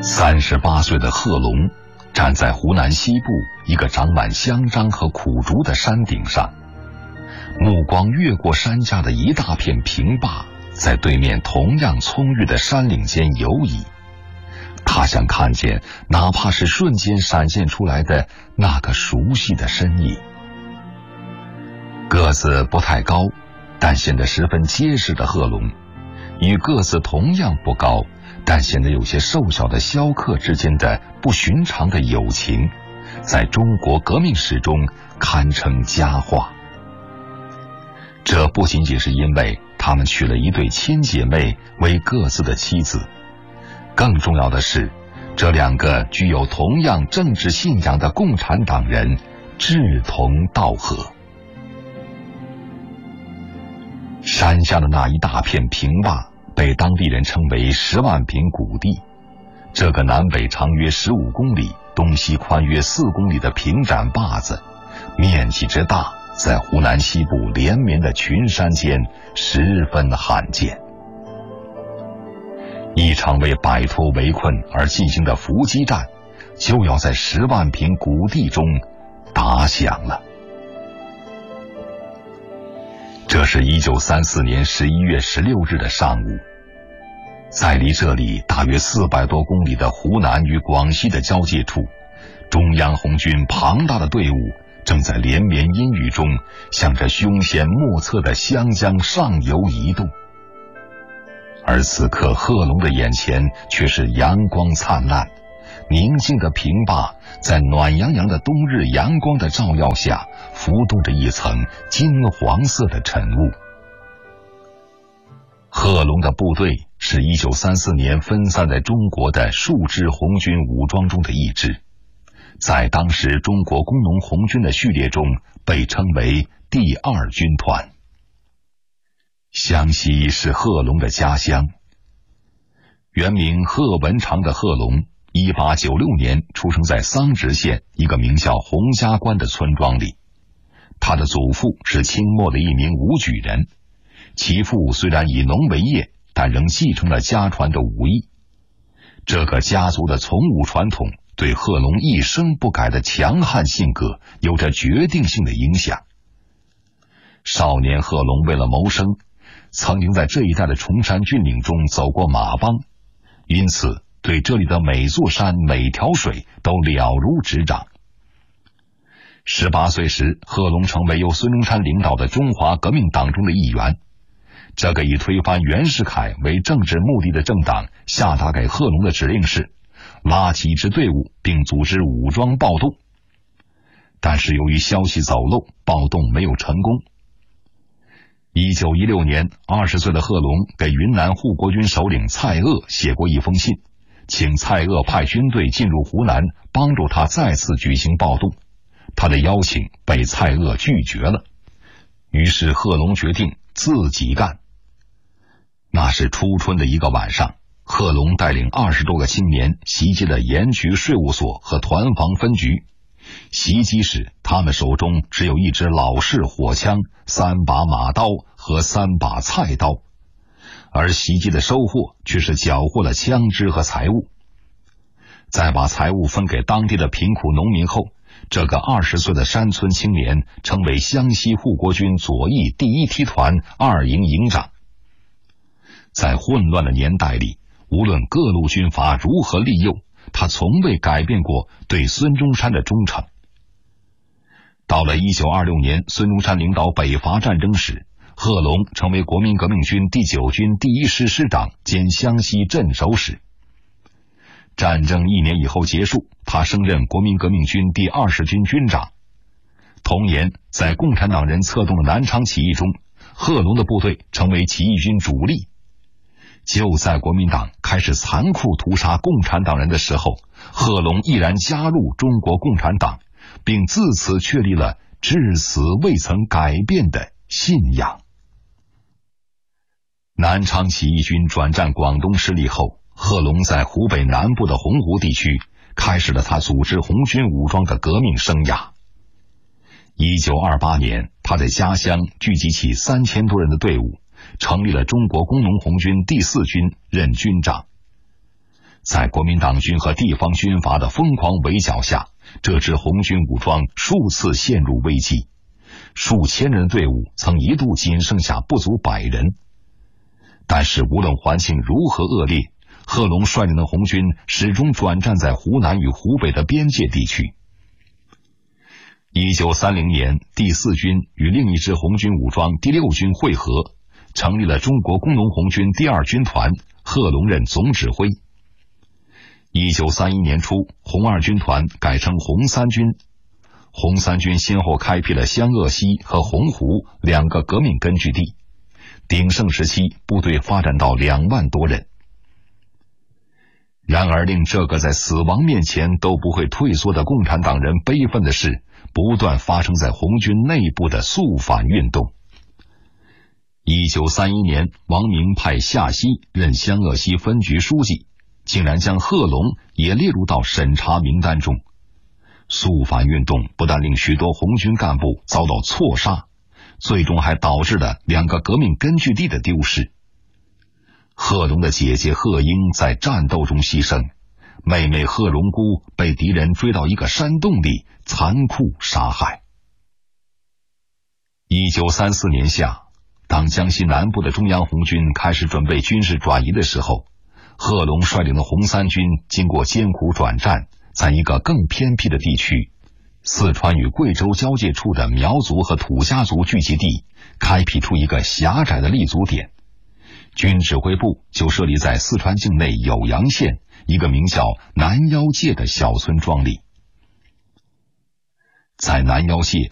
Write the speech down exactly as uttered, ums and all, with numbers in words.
三十八岁的贺龙站在湖南西部一个长满香樟和苦竹的山顶上，目光越过山下的一大片平坝，在对面同样葱郁的山岭间游移。他想看见哪怕是瞬间闪现出来的那个熟悉的身影。个子不太高，但显得十分结实的贺龙，与个子同样不高但显得有些瘦小的萧克之间的不寻常的友情，在中国革命史中堪称佳话。这不仅仅是因为他们娶了一对亲姐妹为各自的妻子，更重要的是，这两个具有同样政治信仰的共产党人志同道合。山下的那一大片平坝被当地人称为十万坪谷地，这个南北长约十五公里、东西宽约四公里的平展坝子，面积之大，在湖南西部连绵的群山间十分罕见。一场为摆脱围困而进行的伏击战，就要在十万坪谷地中打响了。这是一九三四年十一月十六日的上午，在离这里大约四百多公里的湖南与广西的交界处，中央红军庞大的队伍正在连绵阴雨中向着凶险莫测的湘江上游移动。而此刻贺龙的眼前却是阳光灿烂，宁静的平坝在暖洋洋的冬日阳光的照耀下浮动着一层金黄色的晨雾。贺龙的部队是一九三四年分散在中国的数支红军武装中的一支，在当时中国工农红军的序列中被称为第二军团。湘西是贺龙的家乡，原名贺文长的贺龙一八九六年出生在桑植县一个名叫洪家关的村庄里。他的祖父是清末的一名武举人，其父虽然以农为业，但仍继承了家传的武艺。这个家族的从武传统对贺龙一生不改的强悍性格有着决定性的影响。少年贺龙为了谋生，曾经在这一带的崇山峻岭中走过马帮，因此对这里的每座山每条水都了如指掌。十八岁时，贺龙成为由孙中山领导的中华革命党中的一员。这个以推翻袁世凯为政治目的的政党下达给贺龙的指令是拉起一支队伍并组织武装暴动，但是由于消息走漏，暴动没有成功。一九一六年，二十岁的贺龙给云南护国军首领蔡锷写过一封信，请蔡锷派军队进入湖南，帮助他再次举行暴动。他的邀请被蔡锷拒绝了，于是贺龙决定自己干。那是初春的一个晚上，贺龙带领二十多个青年袭击了盐局税务所和团防分局。袭击时，他们手中只有一支老式火枪、三把马刀和三把菜刀，而袭击的收获却是缴获了枪支和财物。在把财物分给当地的贫苦农民后，这个二十岁的山村青年成为湘西护国军左翼第一梯团二营营长。在混乱的年代里，无论各路军阀如何利诱，他从未改变过对孙中山的忠诚。到了一九二六年，孙中山领导北伐战争时，贺龙成为国民革命军第九军第一师师长兼湘西镇守使。战争一年以后结束，他升任国民革命军第二十军军长。同年，在共产党人策动的南昌起义中，贺龙的部队成为起义军主力。就在国民党开始残酷屠杀共产党人的时候，贺龙毅然加入中国共产党，并自此确立了至死未曾改变的信仰。南昌起义军转战广东失利后，贺龙在湖北南部的洪湖地区开始了他组织红军武装的革命生涯。一九二八年，他在家乡聚集起三千多人的队伍，成立了中国工农红军第四军，任军长。 在国民党军和地方军阀的疯狂围剿下，这支红军武装数次陷入危机，数千人的队伍曾一度仅剩下不足百人。但是无论环境如何恶劣，贺龙率领的红军始终转战在湖南与湖北的边界地区。一九三零年，第四军与另一支红军武装第六军会合，成立了中国工农红军第二军团，贺龙任总指挥。一九三一年初，红二军团改称红三军。红三军先后开辟了湘鄂西和洪湖两个革命根据地，鼎盛时期部队发展到两万多人。然而令这个在死亡面前都不会退缩的共产党人悲愤的是，不断发生在红军内部的肃反运动。一九三一年，王明派夏曦任湘鄂西分局书记，竟然将贺龙也列入到审查名单中。肃反运动不但令许多红军干部遭到错杀，最终还导致了两个革命根据地的丢失。贺龙的姐姐贺英在战斗中牺牲，妹妹贺荣姑被敌人追到一个山洞里残酷杀害。一九三四年夏，当江西南部的中央红军开始准备军事转移的时候，贺龙率领的红三军经过艰苦转战，在一个更偏僻的地区，四川与贵州交界处的苗族和土家族聚集地，开辟出一个狭窄的立足点。军指挥部就设立在四川境内酉阳县一个名叫南腰界的小村庄里。在南腰界